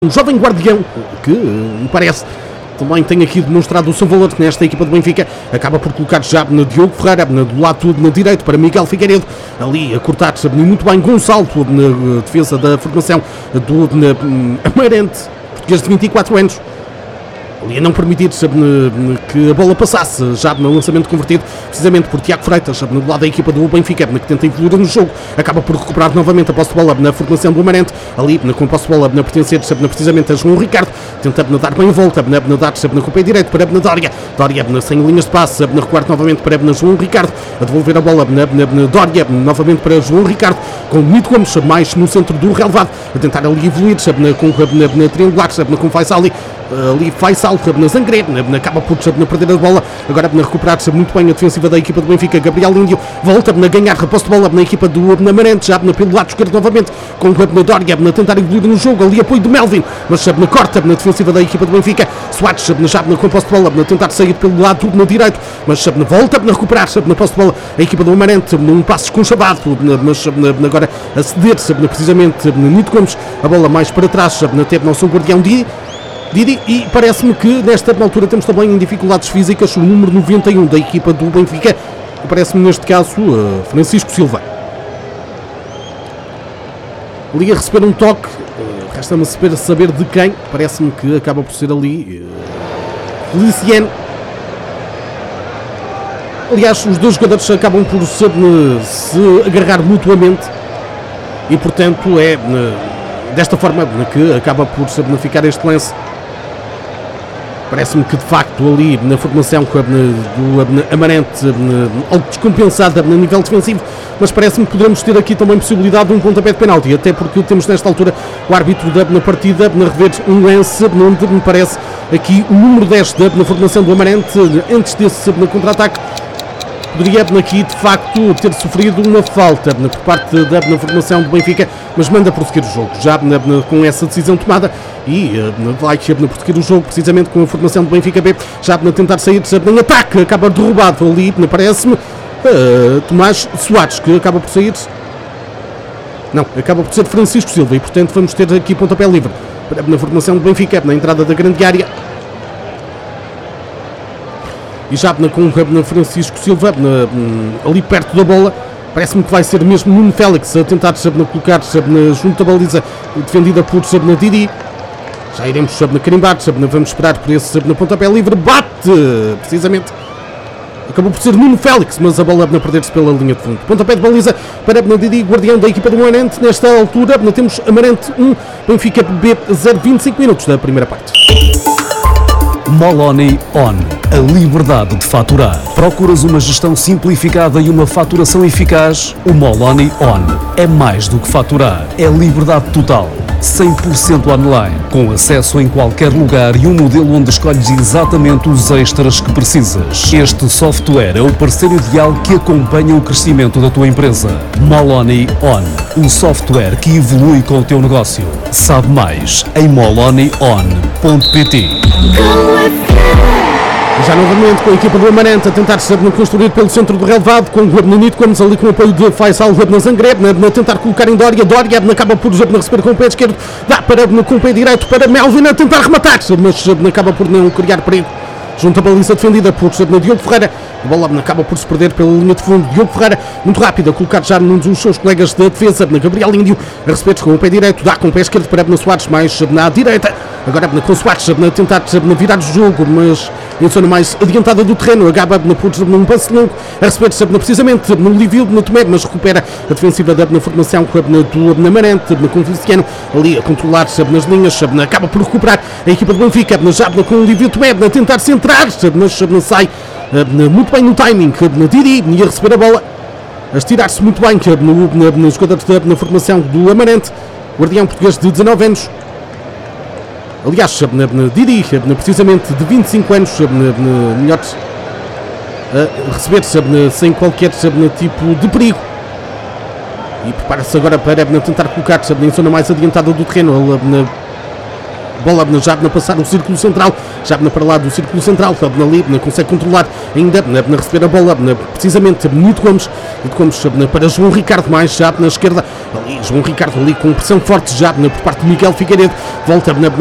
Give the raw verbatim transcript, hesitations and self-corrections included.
Um jovem guardião que, me parece, também tem aqui demonstrado o seu valor nesta equipa do Benfica. Acaba por colocar já na Diogo Ferreira, do lado na direito para Miguel Figueiredo, ali a cortar muito bem Gonçalo na defesa da formação do Amarante, português de vinte e quatro anos. Ali a não permitir que a bola passasse já no lançamento convertido, precisamente por Tiago Freitas, do lado da equipa do Benfica, que tenta evoluir no jogo, acaba por recuperar novamente a posse de bola na formação do Amarante, ali com a posse de bola na pertencer precisamente a João Ricardo, tenta dar bem em volta, dar com o pé direito para Dória, Dória sem linhas de passe, recuar novamente para João Ricardo, a devolver a bola na Dória, novamente para João Ricardo, com o Nito Gomes mais no centro do relevado, a tentar ali evoluir com triangular, com o Faisal ali, ali Faisal na Zangré, acaba por perder a bola, agora recuperar-se muito bem a defensiva da equipa do Benfica. Gabriel Índio volta a ganhar a posse de bola na equipa do Amarante, já pelo lado esquerdo novamente, com a Dória a tentar evoluir no jogo, ali apoio de Melvin, mas na corta na defensiva da equipa do Benfica. Soares já com a posse de bola, a tentar sair pelo lado na direito, mas volta a recuperar-se na posse de bola a equipa do Amarante, num passo esconchabado, mas agora a ceder-se precisamente Nito Gomes, a bola mais para trás, teve nosso guardião de Didi, e parece-me que nesta altura temos também dificuldades físicas o número noventa e um da equipa do Benfica, parece-me neste caso uh, Francisco Silva. Ali a receber um toque, uh, resta-me saber, saber de quem, parece-me que acaba por ser ali uh, Feliciano. Aliás, os dois jogadores acabam por se, uh, se agarrar mutuamente e portanto é uh, desta forma uh, que acaba por ficar este lance. Parece-me que de facto ali na formação do Amarante algo descompensada no nível defensivo, mas parece-me que poderemos ter aqui também possibilidade de um pontapé de penalti, até porque temos nesta altura o árbitro da na partida na rever um lance onde me parece aqui o número dez da na formação do Amarante, antes desse contra-ataque, poderia aqui de facto ter sofrido uma falta por parte da na formação do Benfica, mas manda prosseguir o jogo já na, na, com essa decisão tomada e uh, vai prosseguir o jogo precisamente com a formação do Benfica B, já a tentar sair em ataque, acaba derrubado ali, parece-me, uh, Tomás Soares, que acaba por sair, não, acaba por ser Francisco Silva, e portanto vamos ter aqui pontapé livre na formação do Benfica, na entrada da grande área. E já com o Francisco Silva na, ali perto da bola, parece-me que vai ser mesmo Nuno Félix a tentar colocar junto à baliza defendida por Didi. Já iremos carimbar, vamos esperar por esse pontapé livre, bate precisamente, acabou por ser Nuno Félix, mas a bola a perder-se pela linha de fundo. Pontapé de baliza para Didi, guardião da equipa do Amarante. Nesta altura temos Amarante um, Benfica B zero, vinte e cinco minutos da primeira parte. Moloni On, a liberdade de faturar. Procuras uma gestão simplificada e uma faturação eficaz? O Moloni On é mais do que faturar, é liberdade total, cem por cento online, com acesso em qualquer lugar e um modelo onde escolhes exatamente os extras que precisas. Este software é o parceiro ideal que acompanha o crescimento da tua empresa. Moloni On, um software que evolui com o teu negócio. Sabe mais em moloni on ponto pt. Já novamente com a equipa do Amarante a tentar ser construído pelo centro do relevado, com o Nito Gomes ali com o apoio de Faisal na Zangré, a tentar colocar em Dória, Dória acaba por receber com o pé esquerdo, dá para com o pé direito para Melvin a tentar rematar, mas acaba por não criar perigo. Junto à baliza defendida por Diogo Ferreira, a bola acaba por se perder pela linha de fundo. Diogo Ferreira, muito rápido, a colocar já num dos seus colegas da defesa, na Gabriel Índio, a receber com o pé direito, dá com o pé esquerdo para Abner Soares, mais na direita. Agora com Soares a tentar virar o jogo, mas em zona mais adiantada do terreno, acaba por num passe longo, a receber precisamente no Livio, no Tomé, mas recupera a defensiva da formação do Amarante, com o Feliciano ali a controlar-se nas linhas, acaba por recuperar a equipa do Benfica, já com o Livio Tomé, a tentar centrar, mas sai muito bem no timing, na Didi, e a receber a bola, a estirar-se muito bem no, no jogador na formação do Amarante, guardião português de dezanove anos. Aliás, Didi, precisamente de vinte e cinco anos, melhor a receber sem qualquer tipo de perigo. E prepara-se agora para tentar colocar-se em zona mais adiantada do terreno. bola já a passar o círculo central, já para lá do círculo central, ali consegue controlar ainda, a receber a bola, precisamente Benito Gomes, Benito Gomes para João Ricardo, mais já na esquerda, ali João Ricardo ali com pressão forte já por parte de Miguel Figueiredo, volta